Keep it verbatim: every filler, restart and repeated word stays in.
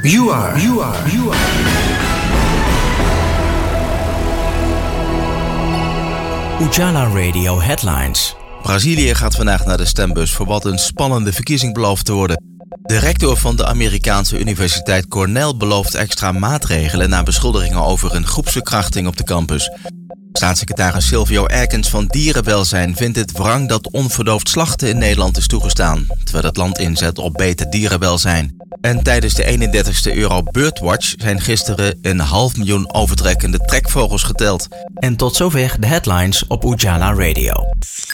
You are, you are, you are. Ujala Radio Headlines. Brazilië gaat vandaag naar de stembus voor wat een spannende verkiezing belooft te worden. De rector van de Amerikaanse universiteit Cornell belooft extra maatregelen na beschuldigingen over een groepsverkrachting op de campus. Staatssecretaris Silvio Erkens van Dierenwelzijn vindt het wrang dat onverdoofd slachten in Nederland is toegestaan, terwijl het land inzet op beter dierenwelzijn. En tijdens de eenendertigste Euro Birdwatch zijn gisteren een half miljoen overtrekkende trekvogels geteld. En tot zover de headlines op Ujala Radio.